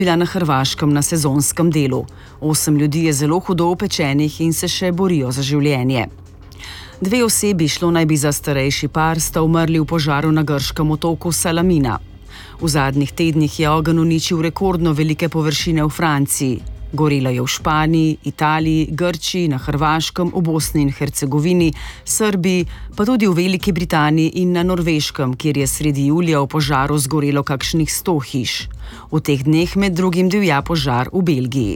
bila na Hrvaškem na sezonskem delu. 8 ljudi je zelo hudo opečenih in se še borijo za življenje. 2 osebi, šlo naj bi za starejši par, sta umrli v požaru na grškem otoku Salamina. V zadnjih tednih je ogenj uničil rekordno velike površine v Franciji. Gorelo je v Španiji, Italiji, Grčiji, na Hrvaškem, v Bosni in Hercegovini, Srbiji, pa tudi v Veliki Britaniji in na Norveškem, kjer je sredi julija v požaru zgorelo kakšnih 100 hiš. V teh dneh med drugim divja požar v Belgiji.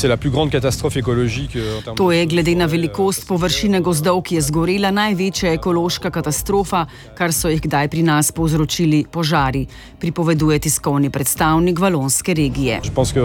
To je glede na velikost površine gozdov, ki je zgorela, največja ekološka katastrofa, kar so jih kdaj pri nas povzročili požari, pripoveduje tiskovni predstavnik valonske regije.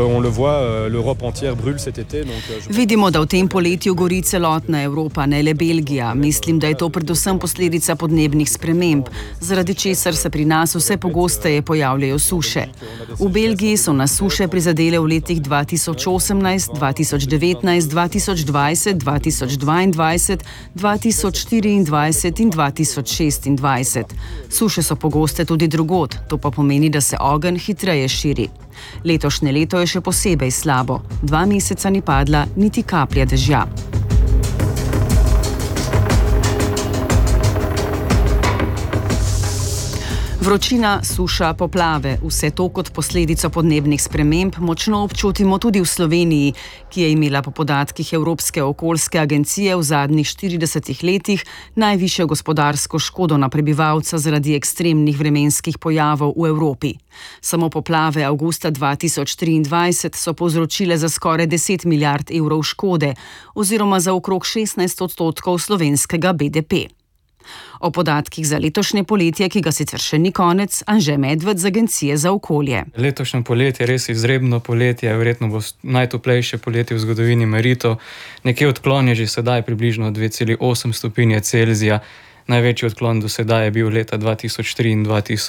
Vidimo, da v tem poletju gori celotna Evropa, ne le Belgija. Mislim, da je to predvsem posledica podnebnih sprememb, zaradi česar se pri nas vse pogosteje pojavljajo suše. V Belgiji so nas suše prizadele v letih 2018, 2019, 2020, 2022, 2024 in 2026. Suše so pogoste tudi drugod, to pa pomeni, da se ogenj hitreje širi. Letošnje leto je še posebej slabo. 2 meseca ni padla niti kaplja dežja. Vročina, suša, poplave, vse to kot posledico podnebnih sprememb močno občutimo tudi v Sloveniji, ki je imela po podatkih Evropske okoljske agencije v zadnjih 40 letih najvišjo gospodarsko škodo na prebivalca zaradi ekstremnih vremenskih pojavov v Evropi. Samo poplave avgusta 2023 so povzročile za skoraj 10 milijard evrov škode oziroma za okrog 16% slovenskega BDP. O podatkih za letošnje poletje, ki ga sicer še ni konec, Anže Medved z Agencije za okolje. Letošnje poletje je res izredno poletje, verjetno bo najtoplejše poletje v zgodovini meritev. Nekje odklon je že sedaj približno 2,8 stopinje Celzija. Največji odklon do sedaj je bil leta 2003 in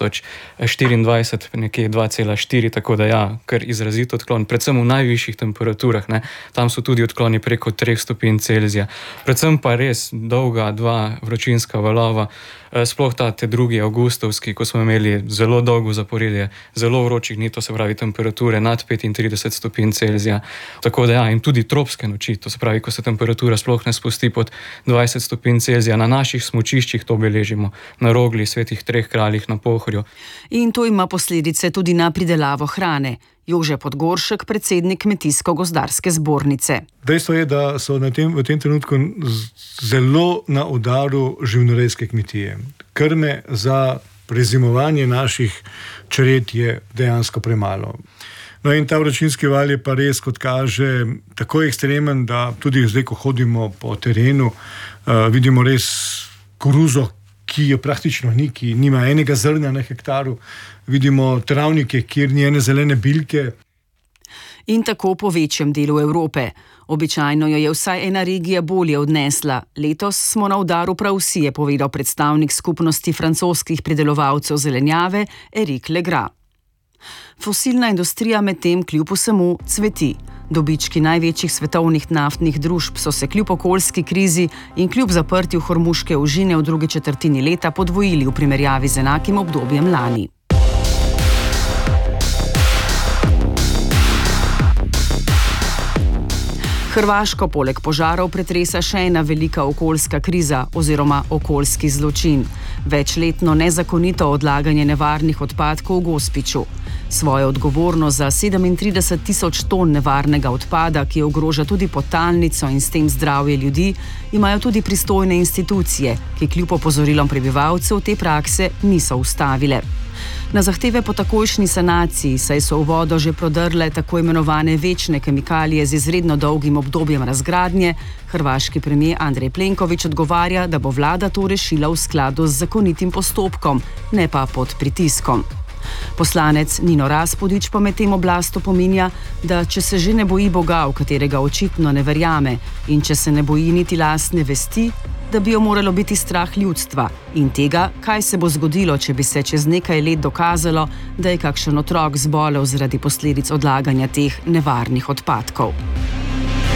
2024, nekje 2,4, tako da ja, kar izrazit odklon, predvsem v najvišjih temperaturah, ne, tam so tudi odkloni preko 3 stopinj Celzija. Predvsem pa res dolga 2 vročinska valova, sploh ta drugi avgustovski, ko smo imeli zelo dolgo zaporedje, zelo vročih dni, to se pravi temperature nad 35 stopinj Celzija. Tako da ja, in tudi tropske noči, to se pravi, ko se temperatura sploh ne spusti pod 20 stopinj Celzija, na naših smučiščih to beležimo, na Rogli, Svetih treh kraljih, na Pohorju. In to ima posledice tudi na pridelavo hrane. Jože Podgoršek, predsednik Kmetijsko-gozdarske zbornice. Dejstvo je, da so v tem trenutku zelo na udaru živinorejske kmetije. Krme za prezimovanje naših čred je dejansko premalo. No in ta vročinski val je pa res, kot kaže, tako ekstremen, da tudi zdaj, ko hodimo po terenu, vidimo res koruzo, ki jo praktično ni, ki nima enega zrna na hektaru. Vidimo travnike, kjer ni ene zelene bilke. In tako po večjem delu Evrope. Običajno jo je vsaj ena regija bolje odnesla. Letos smo na udaru prav vsi, je povedal predstavnik skupnosti francoskih pridelovalcev zelenjave Eric Legras. Fosilna industrija medtem kljub vsemu cveti. Dobički največjih svetovnih naftnih družb so se kljub okoljski krizi in kljub zaprtju Hormuške ožine v drugi četrtini leta podvojili v primerjavi z enakim obdobjem lani. Hrvaško poleg požarov pretresa še ena velika okoljska kriza oziroma okoljski zločin. Večletno nezakonito odlaganje nevarnih odpadkov v Gospiću. Svojo odgovornost za 37 tisoč ton nevarnega odpada, ki ogroža tudi podtalnico in s tem zdravje ljudi, imajo tudi pristojne institucije, ki kljub opozorilom prebivalcev te prakse niso ustavile. Na zahteve po takojšnji sanaciji, saj so v vodo že prodrle tako imenovane večne kemikalije z izredno dolgim obdobjem razgradnje, hrvaški premier Andrej Plenković odgovarja, da bo vlada to rešila v skladu z zakonitim postopkom, ne pa pod pritiskom. Poslanec Nino Raspudić pa medtem oblast opominja, da če se že ne boji Boga, v katerega očitno ne verjame, in če se ne boji niti lastne vesti, da bi jo moralo biti strah ljudstva in tega, kaj se bo zgodilo, če bi se čez nekaj let dokazalo, da je kakšen otrok zbolel zaradi posledic odlaganja teh nevarnih odpadkov.